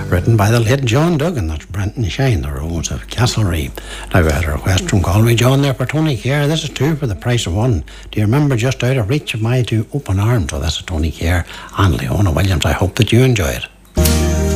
written by the late John Duggan. That's Brenton Shine, the Rose of Castlereagh. Now we had a request from Galway John there for Tony Kerr. This is 2 for the price of 1. Do you remember Just Out of Reach of My 2 Open Arms? Well, that's a Tony Kerr and Leona Williams. I hope that you enjoy it.